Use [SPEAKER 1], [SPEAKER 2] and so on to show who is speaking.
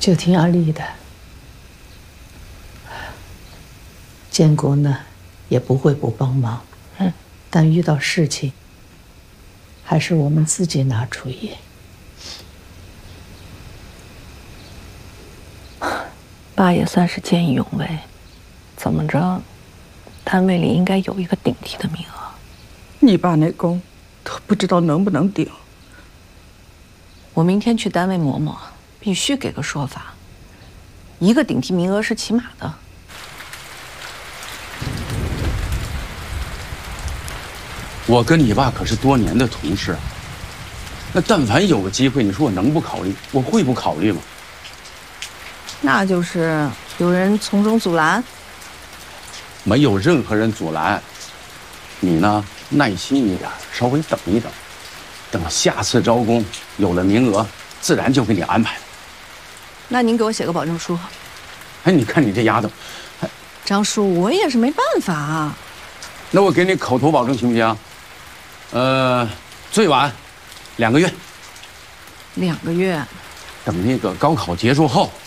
[SPEAKER 1] 就听阿丽的。建国呢，也不会不帮忙。但遇到事情，还是我们自己拿主意。
[SPEAKER 2] 爸也算是见义勇为，怎么着，单位里应该有一个顶替的名额。
[SPEAKER 3] 你爸那功，都不知道能不能顶。
[SPEAKER 2] 我明天去单位磨磨，必须给个说法。一个顶替名额是起码的。
[SPEAKER 4] 我跟你爸可是多年的同事，那但凡有个机会，你说我能不考虑？我会不考虑吗？
[SPEAKER 2] 那就是有人从中阻拦。
[SPEAKER 4] 没有任何人阻拦。你呢，耐心一点，稍微等一等，等下次招工有了名额，自然就给你安排了。
[SPEAKER 2] 那您给我写个保证书。
[SPEAKER 4] 哎，你看你这丫头，
[SPEAKER 2] 张叔，我也是没办法啊。
[SPEAKER 4] 那我给你口头保证行不行？最晚2个月。
[SPEAKER 2] 2个月。
[SPEAKER 4] 等那个高考结束后，